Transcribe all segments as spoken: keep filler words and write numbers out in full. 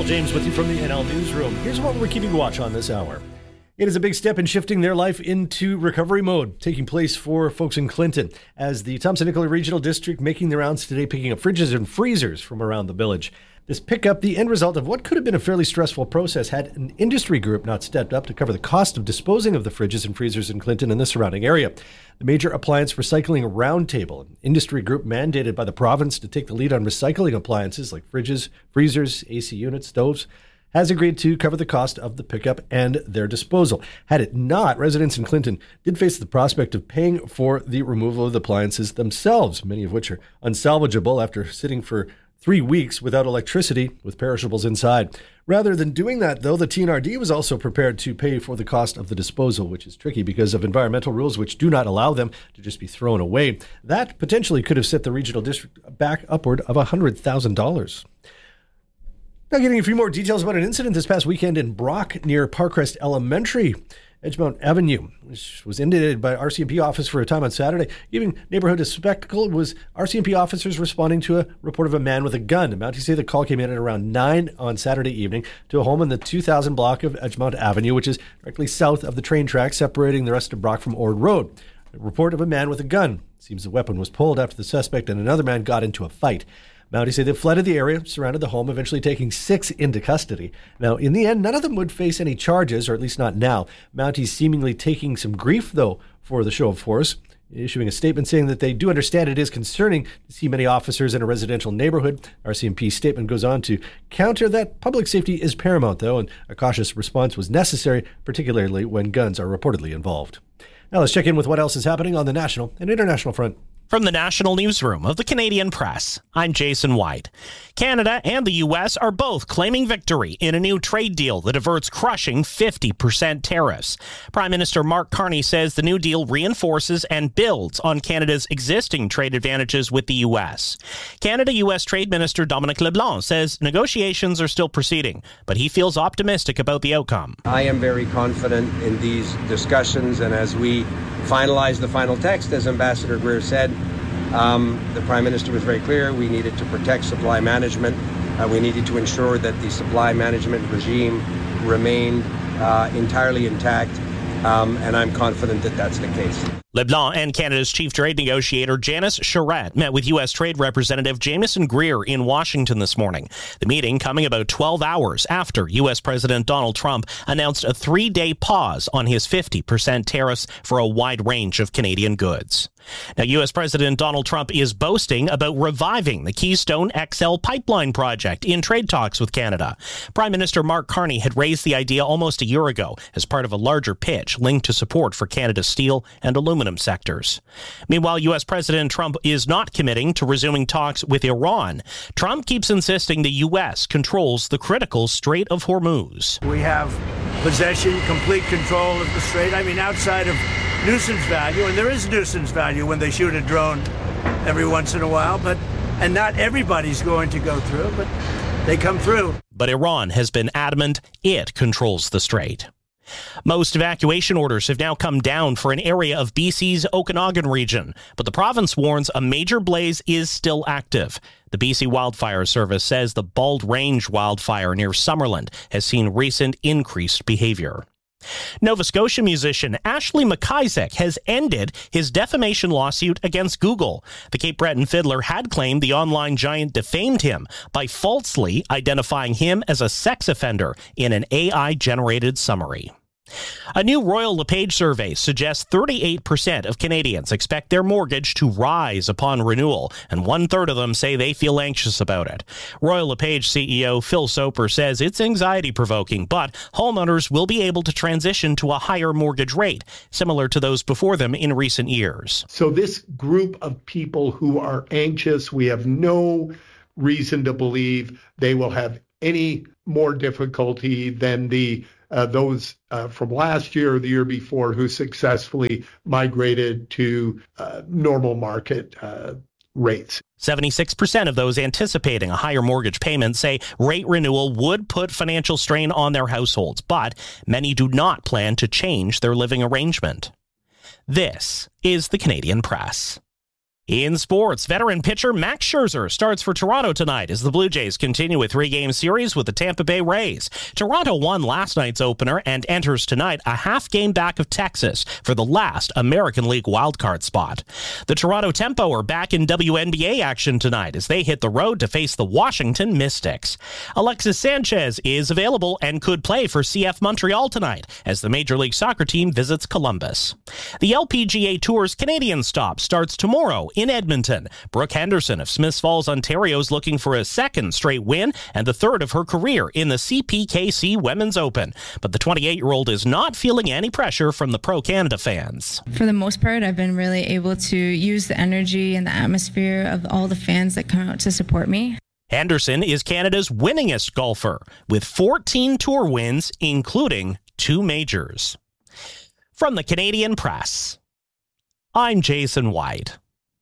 James with you from the N L Newsroom. Here's what we're keeping watch on this hour. It is a big step in shifting their life into recovery mode, taking place for folks in Clinton, as the Thompson-Nicola Regional District making the rounds today, picking up fridges and freezers from around the village. This pickup, the end result of what could have been a fairly stressful process, had an industry group not stepped up to cover the cost of disposing of the fridges and freezers in Clinton and the surrounding area. The Major Appliance Recycling Roundtable, an industry group mandated by the province to take the lead on recycling appliances like fridges, freezers, A C units, stoves, has agreed to cover the cost of the pickup and their disposal. Had it not, residents in Clinton did face the prospect of paying for the removal of the appliances themselves, many of which are unsalvageable after sitting for three weeks without electricity with perishables inside. Rather than doing that, though, the T N R D was also prepared to pay for the cost of the disposal, which is tricky because of environmental rules which do not allow them to just be thrown away. That potentially could have set the regional district back upward of one hundred thousand dollars. Now getting a few more details about an incident this past weekend in Brock near Parkrest Elementary. Edgemount Avenue, which was inundated by R C M P officers for a time on Saturday, giving neighborhood a spectacle. It was R C M P officers responding to a report of a man with a gun. Mounties say the call came in at around nine on Saturday evening to a home in the two thousand block of Edgemount Avenue, which is directly south of the train track separating the rest of Brock from Ord Road. A report of a man with a gun. It seems the weapon was pulled after the suspect and another man got into a fight. Mounties say they fled the area, surrounded the home, eventually taking six into custody. Now, in the end, none of them would face any charges, or at least not now. Mounties seemingly taking some grief, though, for the show of force, issuing a statement saying that they do understand it is concerning to see many officers in a residential neighborhood. R C M P's statement goes on to counter that public safety is paramount, though, and a cautious response was necessary, particularly when guns are reportedly involved. Now let's check in with what else is happening on the national and international front. From the National Newsroom of the Canadian Press, I'm Jason White. Canada and the U S are both claiming victory in a new trade deal that averts crushing fifty percent tariffs. Prime Minister Mark Carney says the new deal reinforces and builds on Canada's existing trade advantages with the U S. Canada-U S Trade Minister Dominic LeBlanc says negotiations are still proceeding, but he feels optimistic about the outcome. I am very confident in these discussions, and as we finalize the final text, as Ambassador Greer said, Um, the Prime Minister was very clear. We needed to protect supply management. Uh, we needed to ensure that the supply management regime remained uh, entirely intact. Um, and I'm confident that that's the case. LeBlanc and Canada's chief trade negotiator Janice Charette met with U S Trade Representative Jamieson Greer in Washington this morning. The meeting coming about twelve hours after U S President Donald Trump announced a three-day pause on his fifty percent tariffs for a wide range of Canadian goods. Now, U S President Donald Trump is boasting about reviving the Keystone X L pipeline project in trade talks with Canada. Prime Minister Mark Carney had raised the idea almost a year ago as part of a larger pitch linked to support for Canada's steel and aluminum sectors. Meanwhile, U S President Trump is not committing to resuming talks with Iran. Trump keeps insisting the U S controls the critical Strait of Hormuz. We have possession, complete control of the strait. I mean, outside of nuisance value, and there is nuisance value when they shoot a drone every once in a while, but and not everybody's going to go through, but they come through. But Iran has been adamant it controls the strait. Most evacuation orders have now come down for an area of B C's Okanagan region, but the province warns a major blaze is still active. The B C Wildfire Service says the Bald Range wildfire near Summerland has seen recent increased behavior. Nova Scotia musician Ashley McIsaac has ended his defamation lawsuit against Google. The Cape Breton fiddler had claimed the online giant defamed him by falsely identifying him as a sex offender in an A I-generated summary. A new Royal LePage survey suggests thirty-eight percent of Canadians expect their mortgage to rise upon renewal, and one-third of them say they feel anxious about it. Royal LePage C E O Phil Soper says it's anxiety-provoking, but homeowners will be able to transition to a higher mortgage rate, similar to those before them in recent years. So this group of people who are anxious, we have no reason to believe they will have any more difficulty than the Uh, those uh, from last year or the year before who successfully migrated to uh, normal market uh, rates. seventy-six percent of those anticipating a higher mortgage payment say rate renewal would put financial strain on their households, but many do not plan to change their living arrangement. This is the Canadian Press. In sports, veteran pitcher Max Scherzer starts for Toronto tonight as the Blue Jays continue a three-game series with the Tampa Bay Rays. Toronto won last night's opener and enters tonight a half game back of Texas for the last American League wildcard spot. The Toronto Tempo are back in W N B A action tonight as they hit the road to face the Washington Mystics. Alexis Sanchez is available and could play for C F Montreal tonight as the Major League Soccer team visits Columbus. The L P G A Tour's Canadian stop starts tomorrow in Edmonton. Brooke Henderson of Smiths Falls, Ontario is looking for a second straight win and the third of her career in the C P K C Women's Open. But the twenty-eight-year-old is not feeling any pressure from the Pro Canada fans. For the most part, I've been really able to use the energy and the atmosphere of all the fans that come out to support me. Henderson is Canada's winningest golfer with fourteen tour wins, including two majors. From the Canadian Press, I'm Jason White.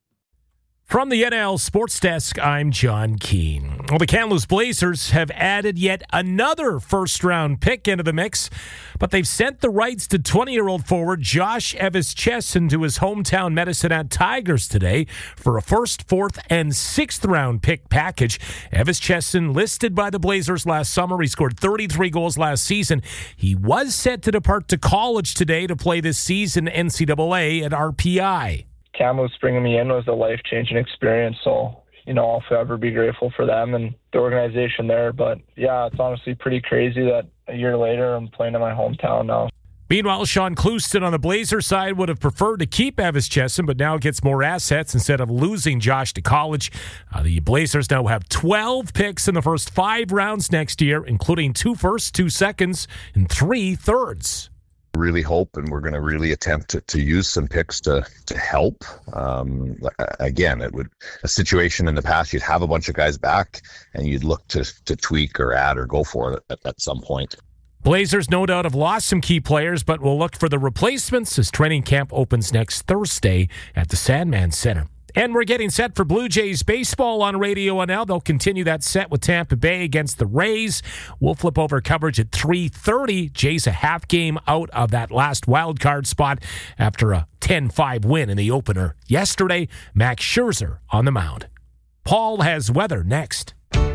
From the N L Sports Desk, I'm John Keane. Well, the Kamloops Blazers have added yet another first-round pick into the mix, but they've sent the rights to twenty-year-old forward Josh Evans-Chesson to his hometown Medicine Tigers today for a first, fourth, and sixth-round pick package. Evans-Chesson, listed by the Blazers last summer, he scored thirty-three goals last season. He was set to depart to college today to play this season N C double A at R P I. Kamloops bringing me in was a life-changing experience, so, you know, I'll forever be grateful for them and the organization there. But, yeah, it's honestly pretty crazy that a year later I'm playing in my hometown now. Meanwhile, Sean Clouston on the Blazers side would have preferred to keep Evans-Chesson, but now gets more assets instead of losing Josh to college. Uh, the Blazers now have twelve picks in the first five rounds next year, including two firsts, two seconds, and three thirds. Really hope, and we're going to really attempt to, to use some picks to to help. Um, again, it would a situation in the past you'd have a bunch of guys back, and you'd look to to tweak or add or go for it at, at some point. Blazers no doubt have lost some key players, but will look for the replacements as training camp opens next Thursday at the Sandman Center. And we're getting set for Blue Jays baseball on Radio N L. They'll continue that set with Tampa Bay against the Rays. We'll flip over coverage at three thirty. Jays a half game out of that last wild card spot after a ten five win in the opener yesterday. Max Scherzer on the mound. Paul has weather next.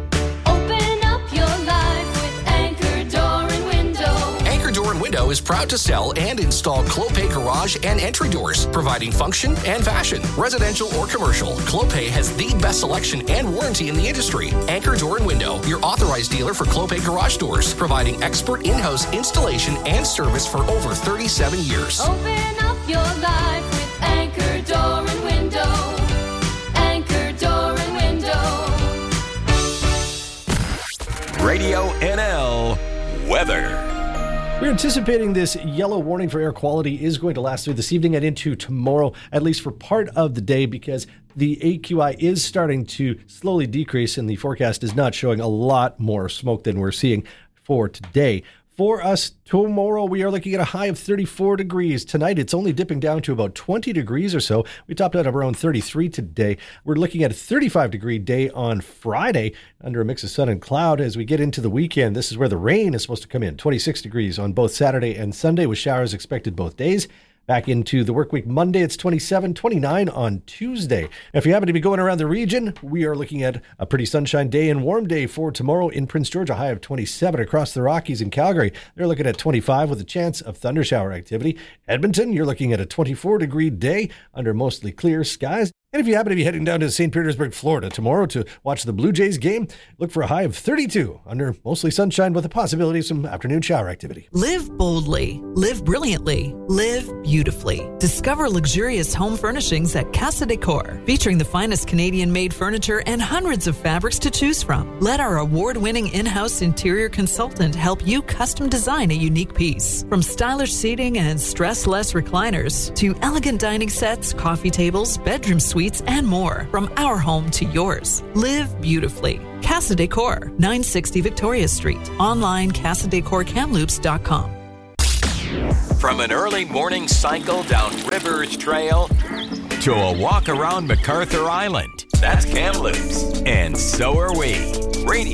Window is proud to sell and install Clopay garage and entry doors, providing function and fashion. Residential or commercial, Clopay has the best selection and warranty in the industry. Anchor Door and Window, your authorized dealer for Clopay garage doors, providing expert in-house installation and service for over thirty-seven years. Open up your life with Anchor Door and Window. Anchor Door and Window. Radio N L weather. We're anticipating this yellow warning for air quality is going to last through this evening and into tomorrow, at least for part of the day, because the A Q I is starting to slowly decrease and the forecast is not showing a lot more smoke than we're seeing for today. For us tomorrow, we are looking at a high of thirty-four degrees. Tonight, it's only dipping down to about twenty degrees or so. We topped out at around thirty-three today. We're looking at a thirty-five degree day on Friday under a mix of sun and cloud. As we get into the weekend, this is where the rain is supposed to come in. twenty-six degrees on both Saturday and Sunday with showers expected both days. Back into the work week Monday, it's twenty-seven, twenty-nine on Tuesday. If you happen to be going around the region, we are looking at a pretty sunshine day and warm day for tomorrow in Prince George, a high of twenty-seven across the Rockies and Calgary. They're looking at twenty-five with a chance of thundershower activity. Edmonton, you're looking at a twenty-four degree day under mostly clear skies. And if you happen to be heading down to Saint Petersburg, Florida tomorrow to watch the Blue Jays game, look for a high of thirty-two under mostly sunshine with a possibility of some afternoon shower activity. Live boldly, live brilliantly, live beautifully. Discover luxurious home furnishings at Casa Decor, featuring the finest Canadian-made furniture and hundreds of fabrics to choose from. Let our award-winning in-house interior consultant help you custom design a unique piece. From stylish seating and stress-less recliners to elegant dining sets, coffee tables, bedroom suites, and more. From our home to yours. Live beautifully. Casa Decor, nine sixty Victoria Street. Online, casa decor kamloops dot com. From an early morning cycle down Rivers Trail to a walk around MacArthur Island, that's Kamloops. And so are we. Radio